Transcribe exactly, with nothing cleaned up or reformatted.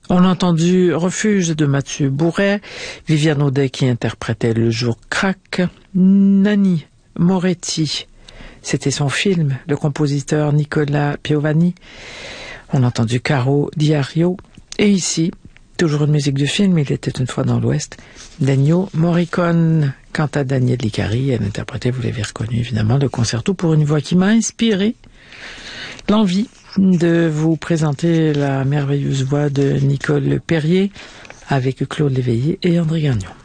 On a entendu Refuge de Mathieu Bourret, Viviane Audet qui interprétait Le jour craque, Nanni Moretti, c'était son film, le compositeur Nicolas Piovani. On a entendu Caro Diario, et ici, toujours une musique du film, Il était une fois dans l'Ouest, d'Ennio Morricone. Quant à Danielle Licari, elle interprétait, vous l'avez reconnu évidemment, le concerto pour une voix qui m'a inspiré l'envie de vous présenter la merveilleuse voix de Nicole Perrier avec Claude Léveillé et André Gagnon.